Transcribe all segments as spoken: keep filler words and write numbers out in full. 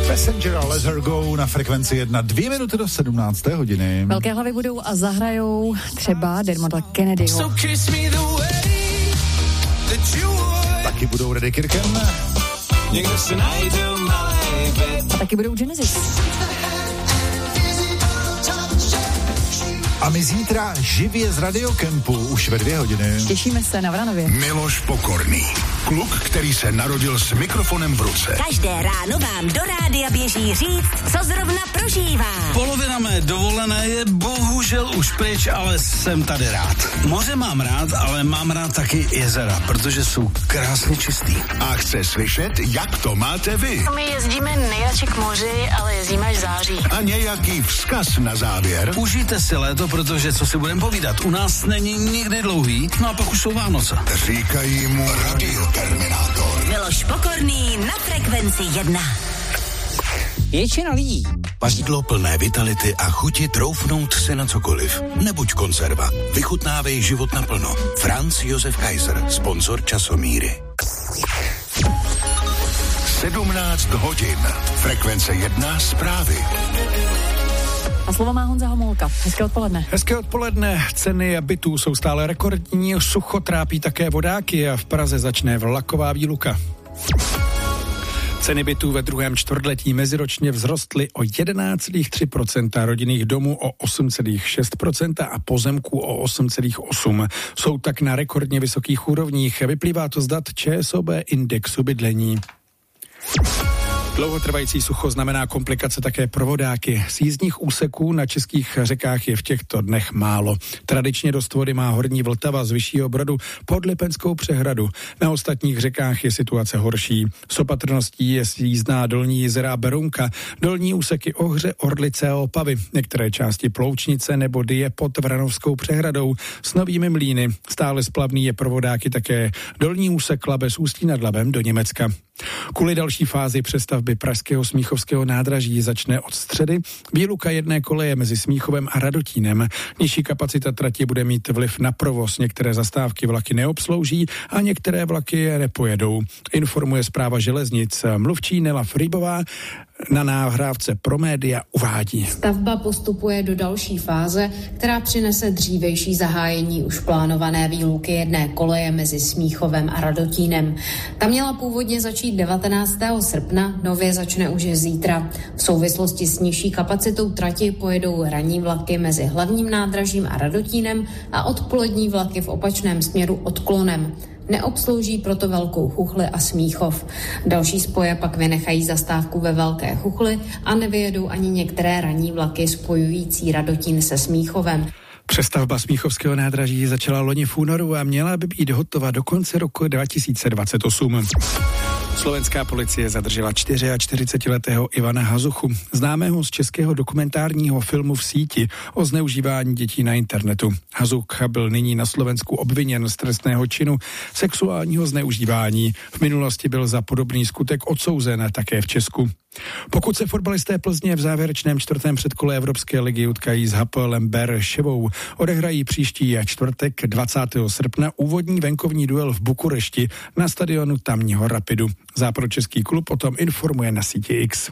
Passenger a Let Her Go na frekvenci jedna, dvě minuty do sedmnácté hodiny. Velké hlavy budou a zahrajou třeba Dermota Kennedyho. Taky budou Reddy Kirken. A taky budou Genesis. A my zítra živě z Radiokempu už ve dvě hodiny. Těšíme se na Vranově. Miloš Pokorný. Kluk, který se narodil s mikrofonem v ruce. Každé ráno vám do rádia běží říct, co zrovna prožívá. Polovina mé dovolené je bohužel už pryč, ale jsem tady rád. Moře mám rád, ale mám rád taky jezera, protože jsou krásně čistý. A chce slyšet, jak to máte vy. My jezdíme nejradši k moři, ale jezdíme až v září. A nějaký vzkaz na závěr. Užijte si léto, protože co si budeme povídat, u nás není nikdy dlouhý, no a pak už jsou Vánoce. Říkají mu Radioterminátor. Miloš Pokorný na frekvenci jedna. Většina lidí. Jídlo plné vitality a chuti troufnout si na cokoliv. Nebuď konzerva. Vychutnávej život naplno. Franz Josef Kaiser, sponzor Časomíry. sedmnáct hodin. Frekvence jedna, zprávy. A slovo má Honza Homolka. Hezké odpoledne. Hezké odpoledne. Ceny bytů jsou stále rekordní, sucho trápí také vodáky a v Praze začne vlaková výluka. Ceny bytů ve druhém čtvrtletí meziročně vzrostly o jedenáct celá tři procenta, rodinných domů o osm celá šest procenta a pozemků o osm celá osm procenta. Jsou tak na rekordně vysokých úrovních. Vyplývá to z dat ČSOB indexu bydlení. Dlouhotrvající sucho znamená komplikace také pro vodáky. Z jízdních úseků na českých řekách je v těchto dnech málo. Tradičně dost vody má horní Vltava z Vyššího Brodu pod Lipenskou přehradu. Na ostatních řekách je situace horší. S opatrností je jízdná dolní jezera Berounka, dolní úseky Ohře, Orlice a Opavy, některé části Ploučnice nebo Dyje pod Vranovskou přehradou s Novými Mlýny. Stále splavný je pro vodáky také dolní úsek Labe s Ústí nad Labem do Německa. Kvůli další fázi přestavby pražského Smíchovského nádraží začne od středy výluka jedné koleje mezi Smíchovem a Radotínem. Nižší kapacita trati bude mít vliv na provoz. Některé zastávky vlaky neobslouží a některé vlaky je nepojedou. Informuje Správa železnic. Mluvčí Nela Frýbová na nahrávce pro média uvádí. Stavba postupuje do další fáze, která přinese dřívejší zahájení už plánované výluky jedné koleje mezi Smíchovem a Radotínem. Ta měla původně začít devatenáctého srpna, nově začne už zítra. V souvislosti s nižší kapacitou trati pojedou ranní vlaky mezi hlavním nádražím a Radotínem a odpolední vlaky v opačném směru odklonem. Neobslouží proto Velkou Chuchli a Smíchov. Další spoje pak vynechají zastávku ve Velké Chuchli a nevyjedou ani některé ranní vlaky spojující Radotín se Smíchovem. Přestavba Smíchovského nádraží začala loni v únoru a měla by být hotova do konce roku dva tisíce dvacet osm. Slovenská policie zadržela čtyřiačtyřicetiletého Ivana Hazuchu, známého z českého dokumentárního filmu V síti o zneužívání dětí na internetu. Hazucha byl nyní na Slovensku obviněn z trestného činu sexuálního zneužívání. V minulosti byl za podobný skutek odsouzen také v Česku. Pokud se fotbalisté Plzně v závěrečném čtvrtém předkole Evropské ligy utkají s Hapoelem Berševou, odehrají příští čtvrtek dvacátého srpna úvodní venkovní duel v Bukurešti na stadionu tamního Rapidu. Západočeský klub o tom informuje na síti X.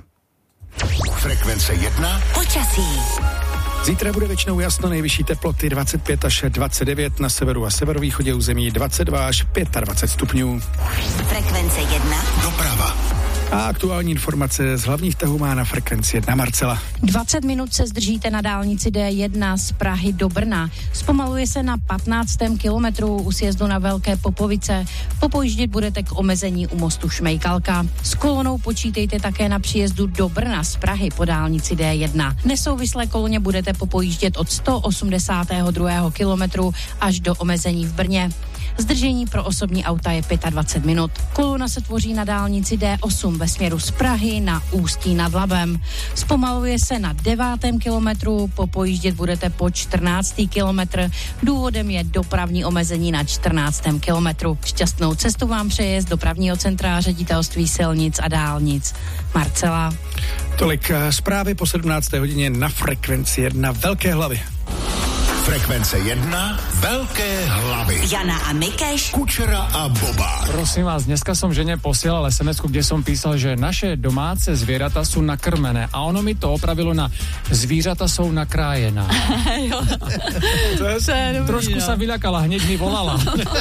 Frekvence jedna. Počasí. Zítra bude většinou jasno, nejvyšší teploty dvacet pět až dvacet devět, na severu a severovýchodě území dvacet dva až dvacet pět stupňů. Frekvence jedna. Doprava. A aktuální informace z hlavních tahů má na frekvenci jedna Marcela. dvacet minut se zdržíte na dálnici D jedna z Prahy do Brna. Zpomaluje se na patnáctém kilometru u sjezdu na Velké Popovice. Popojíždět budete k omezení u mostu Šmejkalka. S kolonou počítejte také na příjezdu do Brna z Prahy po dálnici D jedna. Nesouvislé koloně budete popojíždět od sto osmdesátého druhého kilometru až do omezení v Brně. Zdržení pro osobní auta je dvacet pět minut. Kolona se tvoří na dálnici D osm ve směru z Prahy na Ústí nad Labem. Zpomaluje se na devátém kilometru, popojíždět budete po čtrnáctý kilometr. Důvodem je dopravní omezení na čtrnáctém kilometru. Šťastnou cestu vám přeje z dopravního centra Ředitelství silnic a dálnic Marcela. Tolik zprávy po sedmnácté hodině na frekvenci jedna Velké hlavy. Frekvence jedna, velké hlavy. Jana a Mikeš, Kučera a Boba. Prosím vás, dneska som žene posielal es em esku, kde som písal, že naše domáce zvieratá sú nakrmené a ono mi to opravilo na zvířata sú nakrájená. Jo. To je, to je dobrý, trošku no. sa vyľakala, hneď mi volala.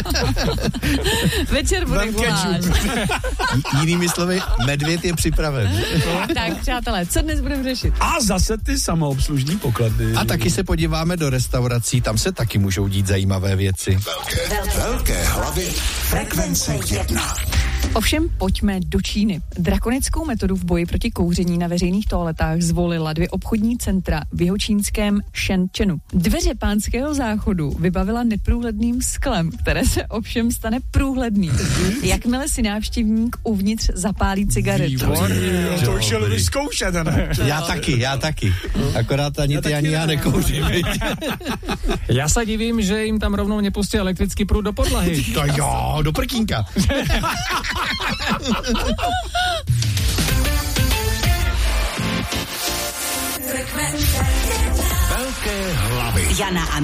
Večer bude voláš. Jinými slovy, medvěd je připraven. Tak, přátelé, co dnes budeme řešit? A zase ty samoobslužní poklady. A taky se podíváme do restaurací, tam se taky můžou dít zajímavé věci. Velké, velké hlavy. Frekvence jedna. Ovšem pojďme do Číny. Drakonickou metodu v boji proti kouření na veřejných toaletách zvolila dvě obchodní centra v jihočínském Shenzhenu. Dveře pánského záchodu vybavila neprůhledným sklem, které se ovšem stane průhledným. Jakmile si návštěvník uvnitř zapálí cigaretu. Výborně, to už šel vyzkoušet, ne? Já taky, já taky. Akorát ani já ty, ani já nekouřím. Ja sa divím, že im tam rovnou nepustí elektrický prúd do podlahy. To jo, do prkínka. Velké hlavy. Jana a